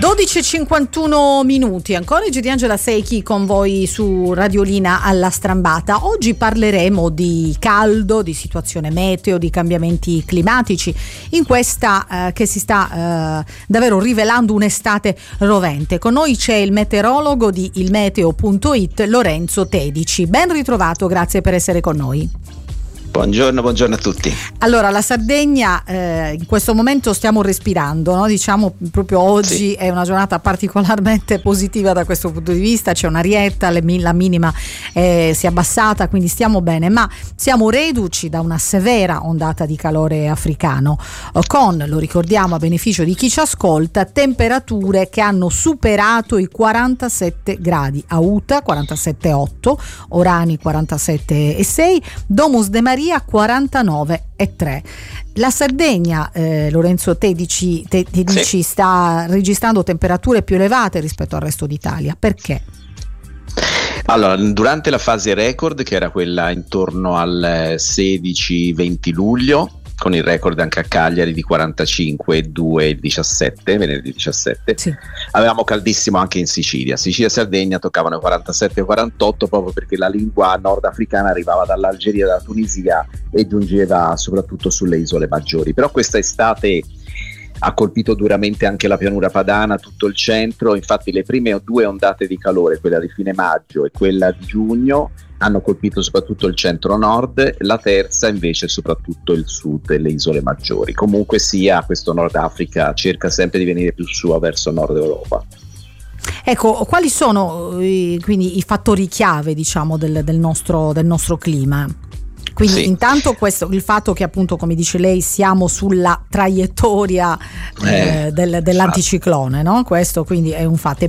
12:51, ancora Gigi D'Angela Secchi con voi su Radiolina alla Strambata. Oggi parleremo di caldo, di situazione meteo, di cambiamenti climatici in questa che si sta davvero rivelando un'estate rovente. Con noi c'è il meteorologo di ilmeteo.it, Lorenzo Tedici. Ben ritrovato, grazie per essere con noi. Buongiorno a tutti. Allora, la Sardegna in questo momento stiamo respirando, no? Diciamo proprio oggi sì. È una giornata particolarmente positiva da questo punto di vista, c'è un'arietta, la minima si è abbassata, quindi stiamo bene, ma siamo reduci da una severa ondata di calore africano con, lo ricordiamo a beneficio di chi ci ascolta, temperature che hanno superato i 47 gradi. Auta 47,8, Orani 47,6, Domus de Maria 49,3. La Sardegna, Lorenzo Tedici sì. Sta registrando temperature più elevate rispetto al resto d'Italia. Perché? Allora, durante la fase record, che era quella intorno al 16-20 luglio, con il record anche a Cagliari di 45,2 il 17, venerdì 17, sì. Avevamo caldissimo anche in Sicilia e Sardegna toccavano 47-48 proprio perché la lingua nordafricana arrivava dall'Algeria, dalla Tunisia e giungeva soprattutto sulle isole maggiori. Però questa estate ha colpito duramente anche la pianura padana, tutto il centro. Infatti le prime due ondate di calore, quella di fine maggio e quella di giugno, hanno colpito soprattutto il centro-nord, la terza invece soprattutto il sud e le isole maggiori. Comunque sia, questo Nord Africa cerca sempre di venire più su verso Nord Europa. Ecco, quali sono quindi i fattori chiave, diciamo, del nostro clima? Quindi sì. Intanto il fatto che appunto, come dice lei, siamo sulla traiettoria dell'anticiclone, no? Questo quindi è un fatto.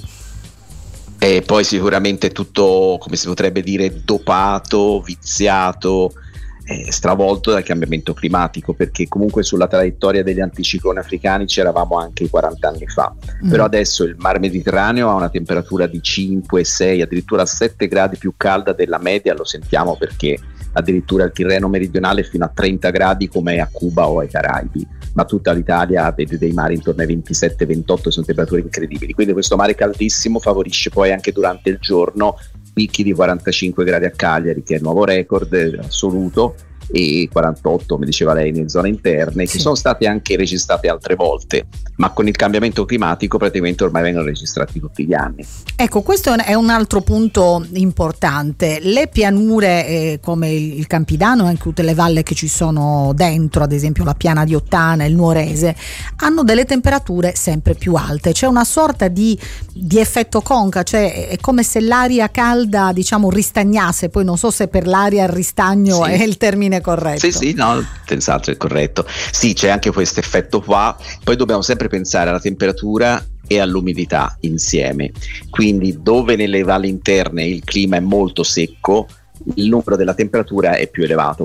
E poi sicuramente tutto, come si potrebbe dire, dopato, viziato, stravolto dal cambiamento climatico, perché comunque sulla traiettoria degli anticicloni africani c'eravamo anche 40 anni fa, però adesso il mar Mediterraneo ha una temperatura di 5, 6, addirittura 7 gradi più calda della media, lo sentiamo perché addirittura il Tirreno meridionale fino a 30 gradi come a Cuba o ai Caraibi, ma tutta l'Italia vede dei mari intorno ai 27-28, sono temperature incredibili. Quindi questo mare caldissimo favorisce poi anche durante il giorno picchi di 45 gradi a Cagliari, che è il nuovo record assoluto, e 48, come diceva lei, nelle zone interne, sì. Che sono state anche registrate altre volte, ma con il cambiamento climatico praticamente ormai vengono registrati tutti gli anni. Ecco, questo è un altro punto importante. Le pianure come il Campidano e anche tutte le valli che ci sono dentro, ad esempio la piana di Ottana, il Nuorese, hanno delle temperature sempre più alte. C'è una sorta di effetto conca, cioè è come se l'aria calda, diciamo, ristagnasse. Poi non so se per l'aria il ristagno sì. È il termine corretto. Sì, no, senz'altro è corretto. Sì, c'è anche questo effetto qua. Poi dobbiamo sempre pensare alla temperatura e all'umidità insieme. Quindi dove nelle valli interne il clima è molto secco, il numero della temperatura è più elevato,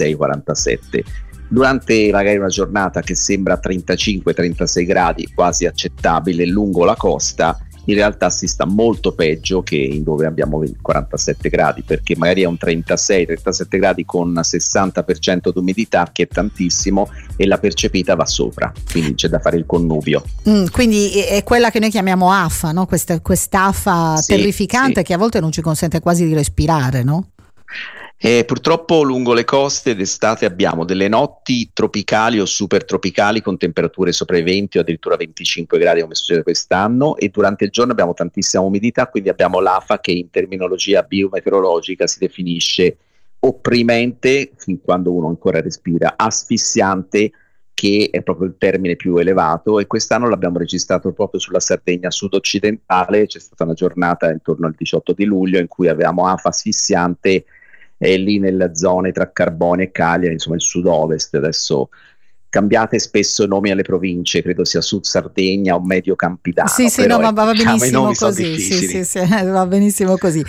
46-47. Durante magari una giornata che sembra 35-36 gradi, quasi accettabile lungo la costa, in realtà si sta molto peggio che in dove abbiamo 47 gradi, perché magari è un 36-37 gradi con 60% d'umidità, che è tantissimo, e la percepita va sopra, quindi c'è da fare il connubio. Quindi è quella che noi chiamiamo afa, no? Quest'afa sì, terrificante sì. Che a volte non ci consente quasi di respirare, no? Purtroppo lungo le coste d'estate abbiamo delle notti tropicali o super tropicali con temperature sopra i 20 o addirittura 25 gradi come succede quest'anno, e durante il giorno abbiamo tantissima umidità, quindi abbiamo l'afa che in terminologia biometeorologica si definisce opprimente fin quando uno ancora respira, asfissiante, che è proprio il termine più elevato, e quest'anno l'abbiamo registrato proprio sulla Sardegna sud-occidentale. C'è stata una giornata intorno al 18 di luglio in cui avevamo afa asfissiante lì nelle zone tra Carbone e Cagliari, insomma il sud-ovest. Adesso cambiate spesso nomi alle province, credo sia Sud Sardegna o Medio Campidano. Sì, no, ma va benissimo così. Sì, va benissimo così.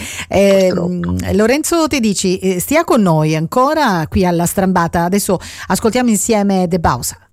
Lorenzo Tedici, stia con noi ancora qui alla Strambata. Adesso ascoltiamo insieme De Bausa.